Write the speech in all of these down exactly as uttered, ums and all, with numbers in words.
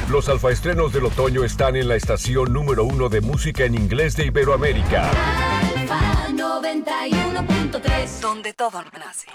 Los alfaestrenos del otoño están en la estación número uno de música en inglés de Iberoamérica. Alfa noventa y uno punto tres, donde todo nace.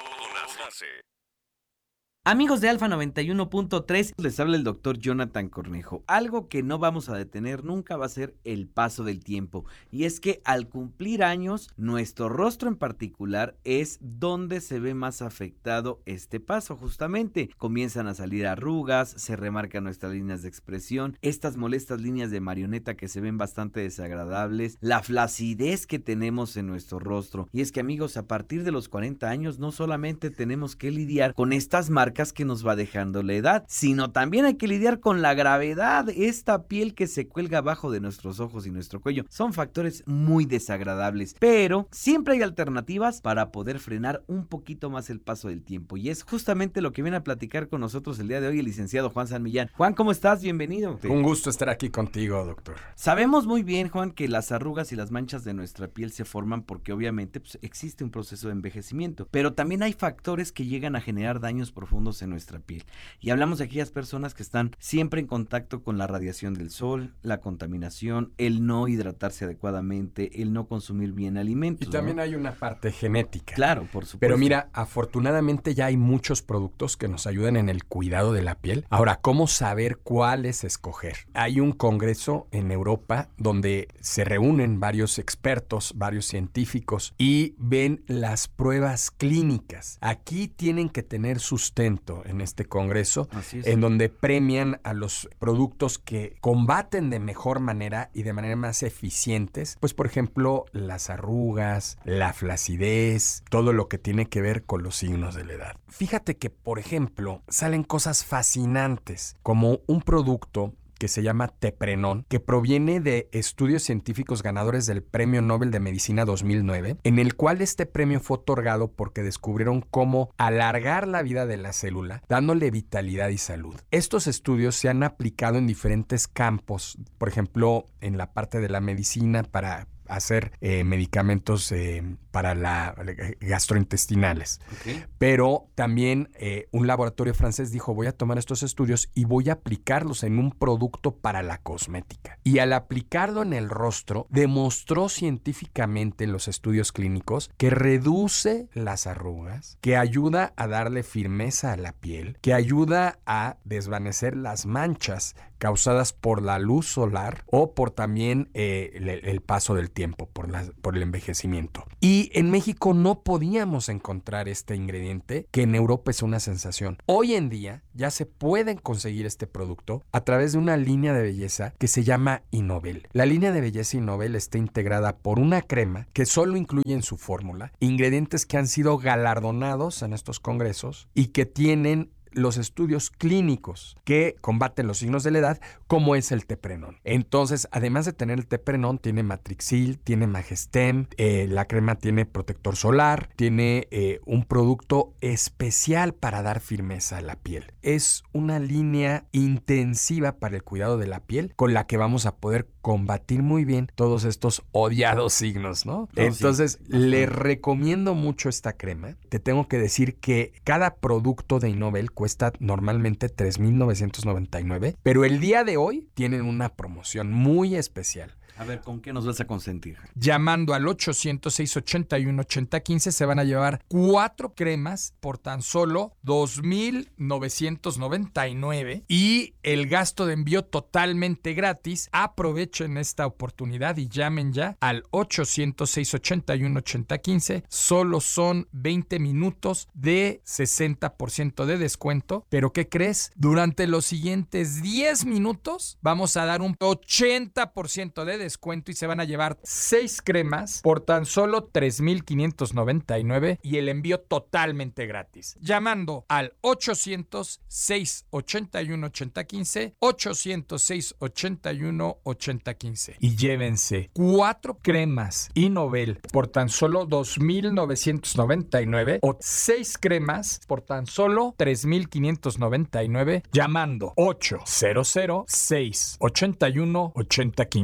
Amigos de Alfa noventa y uno punto tres, les habla el doctor Jonathan Cornejo. Algo que no vamos a detener nunca va a ser el paso del tiempo. Y es que al cumplir años, nuestro rostro en particular es donde se ve más afectado este paso. Justamente comienzan a salir arrugas, se remarcan nuestras líneas de expresión, estas molestas líneas de marioneta que se ven bastante desagradables, la flacidez que tenemos en nuestro rostro. Y es que, amigos, a partir de los cuarenta años no solamente tenemos que lidiar con estas marcas que nos va dejando la edad, sino también hay que lidiar con la gravedad, esta piel que se cuelga abajo de nuestros ojos y nuestro cuello. Son factores muy desagradables, pero siempre hay alternativas para poder frenar un poquito más el paso del tiempo, y es justamente lo que viene a platicar con nosotros el día de hoy el licenciado Juan San Millán. Juan, ¿cómo estás? Bienvenido. Un gusto estar aquí contigo, doctor. Sabemos muy bien, Juan, que las arrugas y las manchas de nuestra piel se forman porque obviamente pues, existe un proceso de envejecimiento, pero también hay factores que llegan a generar daños profundos en nuestra piel, y hablamos de aquellas personas que están siempre en contacto con la radiación del sol, la contaminación, el no hidratarse adecuadamente, el no consumir bien alimentos. Y también ¿no? hay una parte genética. Claro, por supuesto. Pero mira, afortunadamente ya hay muchos productos que nos ayudan en el cuidado de la piel. Ahora, ¿cómo saber cuáles escoger? Hay un congreso en Europa donde se reúnen varios expertos, varios científicos y ven las pruebas clínicas. Aquí tienen que tener sustento en este congreso, en donde premian a los productos que combaten de mejor manera y de manera más eficientes, pues por ejemplo las arrugas, la flacidez, todo lo que tiene que ver con los signos de la edad. Fíjate que por ejemplo salen cosas fascinantes como un producto que se llama Teprenón, que proviene de estudios científicos ganadores del Premio Nobel de Medicina dos mil nueve, en el cual este premio fue otorgado porque descubrieron cómo alargar la vida de la célula, dándole vitalidad y salud. Estos estudios se han aplicado en diferentes campos, por ejemplo, en la parte de la medicina para hacer eh, medicamentos eh, para la eh, gastrointestinales. Okay. Pero también eh, un laboratorio francés dijo, voy a tomar estos estudios y voy a aplicarlos en un producto para la cosmética. Y al aplicarlo en el rostro, demostró científicamente en los estudios clínicos que reduce las arrugas, que ayuda a darle firmeza a la piel, que ayuda a desvanecer las manchas causadas por la luz solar o por también eh, el, el paso del tiempo, por, la, por el envejecimiento. Y en México no podíamos encontrar este ingrediente que en Europa es una sensación. Hoy en día ya se pueden conseguir este producto a través de una línea de belleza que se llama Innovel. La línea de belleza Innovel está integrada por una crema que solo incluye en su fórmula ingredientes que han sido galardonados en estos congresos y que tienen los estudios clínicos que combaten los signos de la edad, como es el Teprenón. Entonces, además de tener el Teprenón, tiene Matrixil, tiene Magestem, eh, la crema tiene protector solar, tiene eh, un producto especial para dar firmeza a la piel. Es una línea intensiva para el cuidado de la piel con la que vamos a poder combatir muy bien todos estos odiados signos, ¿no? no Entonces, sí. le recomiendo mucho esta crema. Te tengo que decir que cada producto de Innovel cuesta normalmente tres mil novecientos noventa y nueve, pero el día de hoy tienen una promoción muy especial. A ver, ¿con qué nos vas a consentir? Llamando al ochocientos, seiscientos ochenta y uno, ochenta quince se van a llevar cuatro cremas por tan solo dos mil novecientos noventa y nueve y el gasto de envío totalmente gratis. Aprovechen esta oportunidad y llamen ya al ochocientos, seiscientos ochenta y uno, ochenta quince. Solo son veinte minutos de sesenta por ciento de descuento. ¿Pero qué crees? Durante los siguientes diez minutos vamos a dar un ochenta por ciento de descuento y se van a llevar seis cremas por tan solo tres mil quinientos noventa y nueve y el envío totalmente gratis. Llamando al ochocientos, seiscientos ochenta y uno, ochenta quince, ochocientos, seiscientos ochenta y uno, ochenta quince y llévense cuatro cremas Innovel por tan solo dos mil novecientos noventa y nueve o seis cremas por tan solo tres mil quinientos noventa y nueve llamando ochocientos, seiscientos ochenta y uno, ochenta quince. Se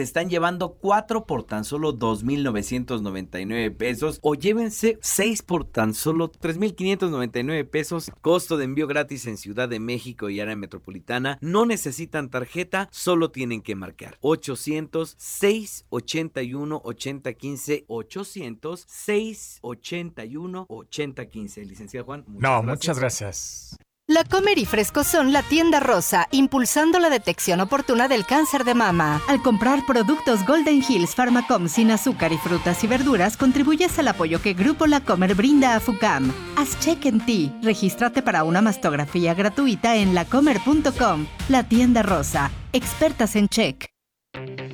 se están llevando cuatro por tan solo dos mil novecientos noventa y nueve pesos o llévense seis por tan solo tres mil quinientos noventa y nueve pesos. Costo de envío gratis en Ciudad de México y área metropolitana. No necesitan tarjeta, solo tienen que marcar ochocientos, seiscientos ochenta y uno, ochenta quince, ochocientos, seiscientos ochenta y uno, ochenta quince. Licenciado Juan, muchas No, gracias. muchas gracias. La Comer y Fresco son la tienda rosa, impulsando la detección oportuna del cáncer de mama. Al comprar productos Golden Hills Pharmacom sin azúcar y frutas y verduras, contribuyes al apoyo que Grupo La Comer brinda a FUCAM. Haz check en ti. Regístrate para una mastografía gratuita en lacomer punto com. La tienda rosa, expertas en check.